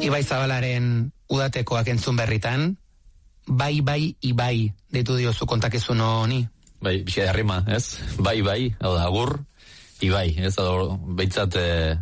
Ibai Zabalaren udatekoak entzun berritan, bai, Ibai, deitu diozu kontakizun honi. Bai, bizia da rima, ez? Bai, hau da, agur, Ibai, ez? Behintzat,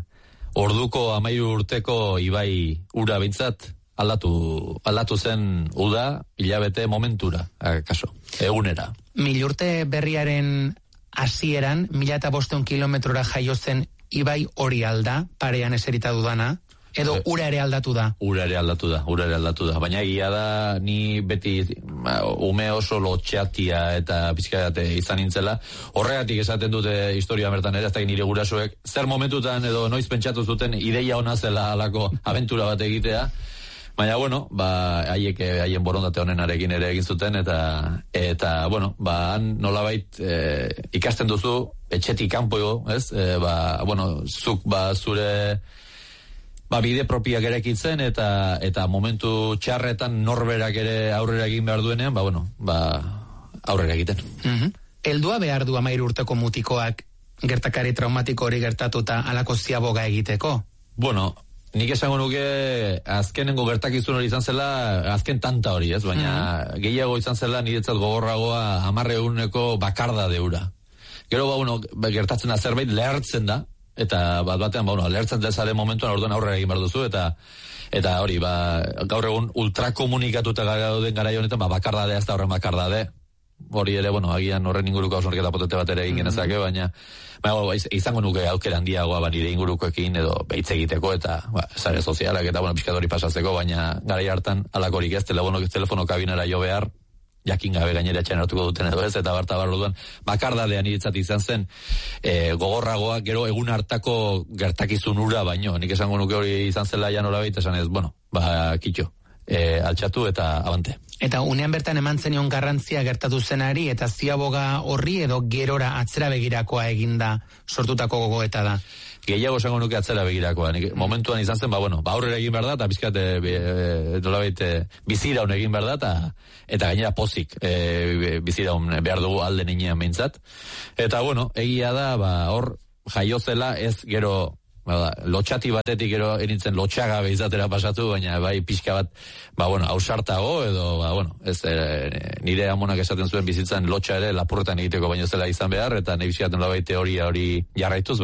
orduko 13 urteko Ibai ura behintzat, aldatu zen uda, hilabete momentura, kaso, egunera. 1000 urte berriaren hasieran, 1500 kilometrora jaio zen Ibai hori alda, parean eserita dudana, edo ura ere aldatu da? Ura ere aldatu da. Baina egia da, ni beti ume oso lotxatia eta pizkate izan nintzela. Horregatik esaten dute historia bertan ere, ez da nire gurasoek, zer momentutan edo noiz pentsatu zuten ideia ona zela alako abentura bat egitea. Baina, bueno, haien borondate honenarekin ere egin zuten, eta bueno, han nolabait ikasten duzu, etxetik kanpo, ez? Zuk zure bide propiak erekitzen, eta momentu txarretan norberak ere aurrera egin behar duenean, aurrera egiten. Heldua behar du 13 urteko mutikoak gertakari traumatiko hori gertatuta halako ziaboga egiteko? Bueno, nik esango nuke azkenengo gertakizun hori izan zela, azken tanta hori, ez? Baina gehiago izan zela niretzat gogorragoa 10 bakarda deura. Gero, gertatzen da zerbait lehertzen da, eta batean, lehertzen dezaren momentuan orduan aurrera egin behar duzu, eta hori, gaur egun ultrakomunikatuta gauden garai honetan, bakardade, ez da horren bakardade. Hori ere, agian horren inguruko hausnarketa potente bat ere egin genezake, baina izango nuke aukera handiagoa nire ingurukoekin edo behitz egiteko eta sare sozialak eta pixkat hori pasatzeko, baina garai hartan alakorik ez, telefono kabinera jo behar, jakin gabe gainera etxean hartuko duten edo ez, eta bartabar orduan bakardadean iritzat izan zen gogorragoa, gero egun hartako gertakizun ura baino, nik esango nuke hori izan zela ja nola baita esan ez, kitxo, altxatu eta abante. Eta unean bertan eman zenion garrantzia gertatu zenari, eta ziaboga horri edo gerora atzera begirakoa eginda sortutako gogoeta da? Gehiago esango nuke atzera begirakoa. Momentuan izan zen, aurrera egin behar da, eta bizkat biziraun egin behar da, eta gainera pozik biziraun behar dugu alde ninean behintzat. Eta, egia da, hor jaio zela ez gero lotxati batetik gero enitzen lotxagabe izatera pasatu, baina pixka bat, ausartago edo, ez nire amonak esaten zuen bizitzan lotxa ere lapurretan egiteko baino zela izan behar, eta nahi bizikaten labai teoria hori jarraituz,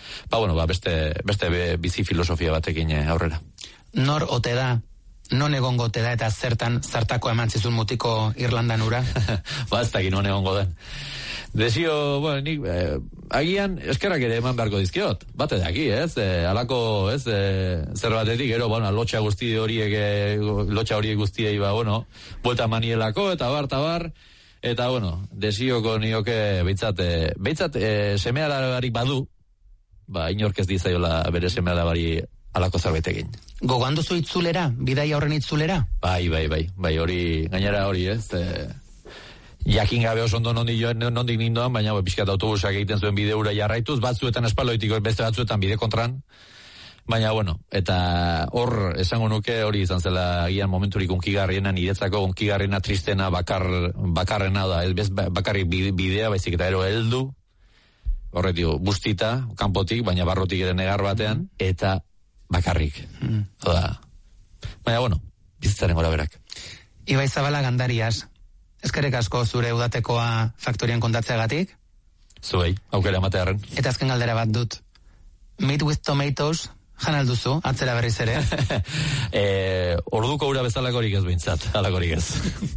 beste bizi filosofia batekin aurrera. Nor ote da? Non egongo ote da eta zartako eman zizun mutiko Irlandan ura? Ez dakit non egongo den. Desio, nik agian eskerrak ere eman beharko dizkiot. Bate daki, ez? Alako, ez? Zer batetik, gero, lotxa horiek guztiei, buelta manielako, eta bar, eta, desioko nioke, behitzat, seme-alabarik badu, inork ez dizaiola bere seme-alabari alako zerbait egin. Gogoan duzu itzulera? Bidaia horren itzulera? Bai, hori, gainera hori, ez? Jakin gabe oso ondo nondik nindoan, baina pixkat autobusak egiten zuen bide ura jarraituz, batzuetan espaloitik, beste batzuetan bide kontran, baina eta hor esango nuke hori izan zela agian momenturik unkigarriena, niretzako unkigarriena tristena bakarrena da, ez bakarrik bidea, baizik eta ero heldu, horretio, bustita, kanpotik, baina barrotik ere negar batean, eta bakarrik. Baina, bizitzaren gora berak. Ibai Zabala, Gandarias, eskerrik asko zure udatekoa faktorian kontatzeagatik. Zuei, aukera ematearen. Eta azken galdera bat dut. Meat with tomatoes, jan alduzu, atzera berriz ere? Orduko ura bezalakorik ez behintzat, alakorik ez.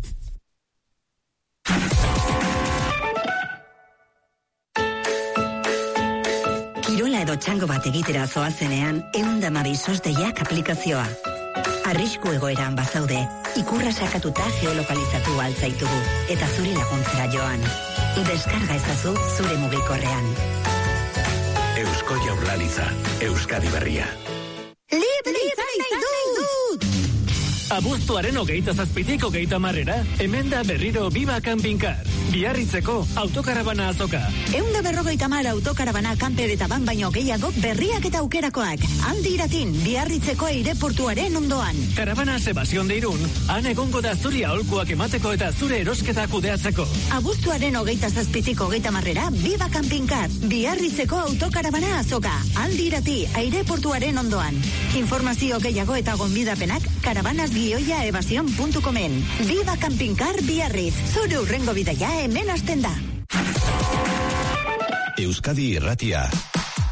Kirola edo txango bat egitera zoazenean, 112 SOS deiak aplikazioa. Arrisku egoeran bazaude, ikurra sakatuta geolokalizatu altzaitugu, eta zuri laguntzera joan. Deskarga ezazu zure mugikorrean. Eusko Jaurlaritza, Euskadi Berria. Libre izan nahi dut! Abuztuaren 27-tik 30-era, hemen da berriro Biba Campingcar. Biarritzeko autokarabana azoka. 150 autokarabana kanper eta ban baino gehiago berriak eta aukerakoak. Handi iratin, Biarritzeko aireportuaren ondoan. Karabana Sebastión de Irún, han egongo da zuri aholkuak emateko eta zure erosketa kudeatzeko. Abuztuaren 27-tik 30-era, Biba Campingcar. Biarritzeko autokarabana azoka. Handi irati, aireportuaren ondoan. Informazio gehiago eta gonbidapenak karabanasgioiaevasion.comen. Biba Campingcar Biarritz. Zure urrengo bidaia hemen hasten da. Euskadi Irratia.